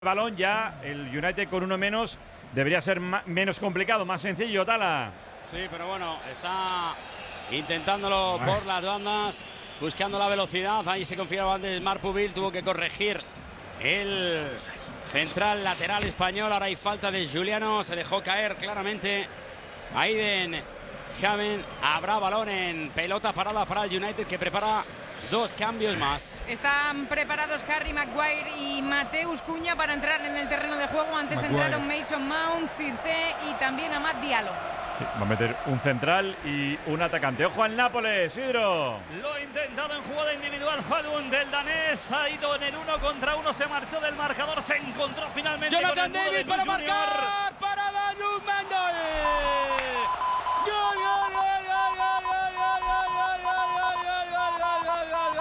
balón ya el United con uno menos debería ser menos complicado, más sencillo, Tala. Sí, pero bueno, está intentándolo por las bandas, buscando la velocidad. Ahí se confiaba antes Marpuville, tuvo que corregir el central lateral español. Ahora hay falta de Juliano, se dejó caer claramente Aiden Javen. Habrá balón en pelota parada para el United, que prepara dos cambios más. Están preparados Harry Maguire y Mateus Cunha para entrar en el terreno de juego. Antes entraron Mason Mount, Circe y también Amad Diallo. Sí, va a meter un central y un atacante. ¡Ojo al Nápoles, Isidro! Lo ha intentado en jugada individual Hadun del danés. Ha ido en el 1 contra 1, se marchó del marcador, se encontró finalmente Jonathan con el David para marcar. Parada Lukman, gol. Gol, gol, gol, gol, gol, gol, gol, gol, gol,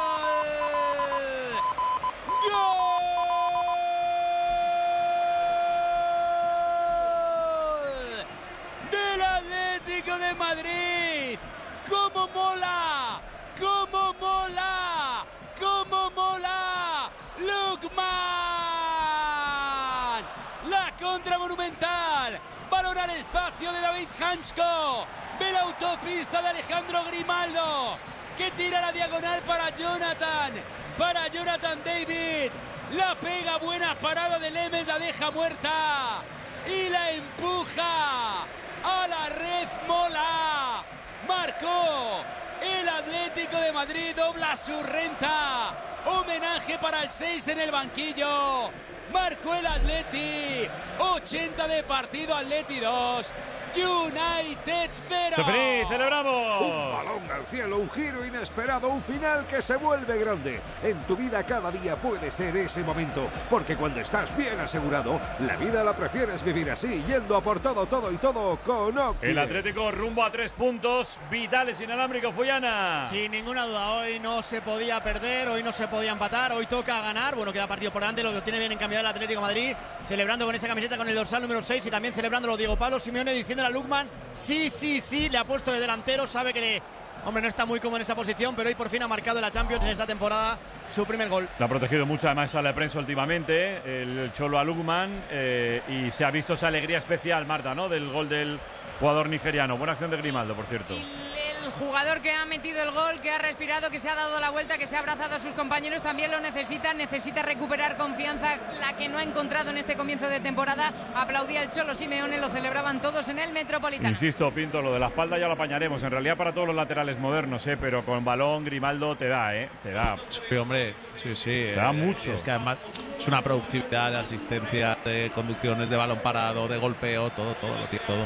gol del Atlético de Madrid. ¡Cómo mola! ¡Cómo mola! ¡Cómo mola! ¡Lukman! La contra monumental. Balón al espacio de David Hansko. Ve la autopista de Alejandro Grimaldo, que tira la diagonal para Jonathan David. La pega, buena parada de Lemes, la deja muerta y la empuja a la red. Mola. Marcó el Atlético de Madrid, dobla su renta. Homenaje para el 6 en el banquillo. Marcó el Atleti. 80 de partido, Atleti 2. United 0. ¡Sofrí, celebramos! Un balón al cielo, un giro inesperado, un final que se vuelve grande. En tu vida cada día puede ser ese momento, porque cuando estás bien asegurado, la vida la prefieres vivir así, yendo a por todo, todo y todo con Oxy. El Atlético rumbo a 3 puntos vitales, inalámbrico, Fuyana. Sin ninguna duda, hoy no se podía perder, hoy no se podía empatar, hoy toca ganar. Bueno, queda partido por delante, lo que tiene bien encambiado el Atlético de Madrid, celebrando con esa camiseta con el dorsal número 6 y también celebrándolo Diego Pablo Simeone, diciendo a Lukman, sí, le ha puesto de delantero, sabe que hombre, no está muy cómodo en esa posición, pero hoy por fin ha marcado en la Champions en esta temporada su primer gol. Lo ha protegido mucho, además, a la prensa últimamente, el Cholo a Lukman, y se ha visto esa alegría especial, Marta, ¿no?, del gol del jugador nigeriano. Buena acción de Grimaldo, por cierto. El jugador que ha metido el gol, que ha respirado, que se ha dado la vuelta, que se ha abrazado a sus compañeros, también lo necesita recuperar confianza, la que no ha encontrado en este comienzo de temporada. Aplaudía el Cholo Simeone, lo celebraban todos en el Metropolitano. Insisto, Pinto, lo de la espalda ya lo apañaremos, en realidad para todos los laterales modernos, pero con balón Grimaldo te da, te da. Sí, hombre, sí. Te da mucho. Es que además es una productividad de asistencia, de conducciones, de balón parado, de golpeo, todo, lo tiene todo.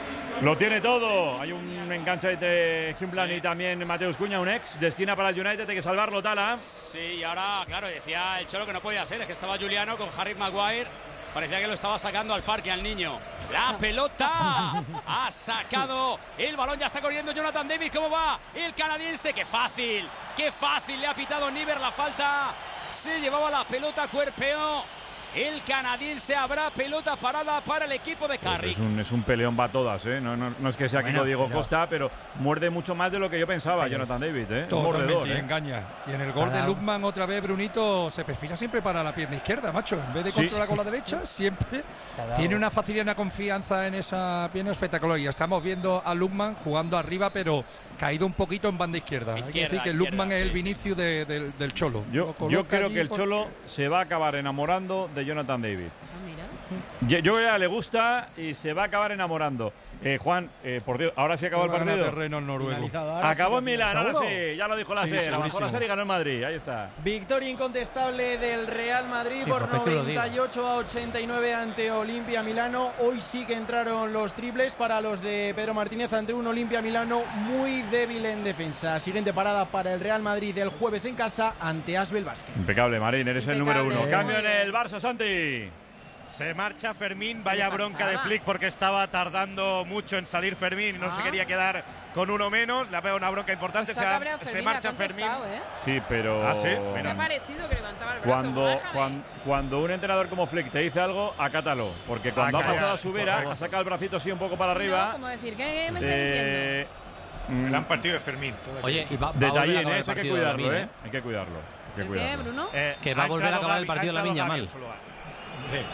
Lo tiene todo. Hay un enganche de Humplan y también Mateus Cunha, un ex de esquina para el United. Hay que salvarlo, Tala. Sí, y ahora, claro, decía el Cholo que no podía ser. Es que estaba Juliano con Harry Maguire. Parecía que lo estaba sacando al parque al niño. La pelota ha sacado el balón. Ya está corriendo Jonathan David. ¿Cómo va el canadiense? ¡Qué fácil! Le ha pitado Niver la falta. Se llevaba la pelota, cuerpeó el canadiense. Habrá pelota parada para el equipo de Carrick. Es un peleón, va a todas, no es que sea aquí lo Diego Costa, pero muerde mucho más de lo que yo pensaba, Jonathan David, Totalmente, y engaña. Y en el gol de Lukman otra vez Brunito se perfila siempre para la pierna izquierda, macho. En vez de controlar con la derecha, siempre tiene una facilidad y una confianza en esa pierna espectacular. Y estamos viendo a Lukman jugando arriba, pero caído un poquito en banda izquierda. Hay que decir que Lukman es el Vinicius del Cholo. Yo creo que el Cholo se va a acabar enamorando de Jonathan David. Yo ya le gusta y se va a acabar enamorando. Juan, por Dios, ahora sí acabó el partido. Terreno noruego. Acabó en Milán, ahora sí, ya lo dijo la SER. A lo mejor la SER y ganó en Madrid, ahí está. Victoria incontestable del Real Madrid por 98-89 ante Olimpia Milano. Hoy sí que entraron los triples para los de Pedro Martínez ante un Olimpia Milano muy débil en defensa. Siguiente parada para el Real Madrid el jueves en casa ante Asbel Basket. Impecable, Marín, eres el número 1. Cambio en el Barça, Santi. Se marcha Fermín, vaya bronca de Flick porque estaba tardando mucho en salir Fermín y no se quería quedar con uno menos. Le ha pegado una bronca importante, se marcha Fermín. Sí, pero… Me ha parecido que levantaba el brazo. Cuando un entrenador como Flick te dice algo, acátalo. Porque cuando ha pasado a su vera, ha sacado el bracito así un poco para arriba. Como decir, ¿qué me está diciendo? El gran partido de Fermín. Oye, y detalle, eso hay que cuidarlo, hay que cuidarlo. ¿Qué, Bruno? Que va a volver a acabar el partido de Lamine Yamal.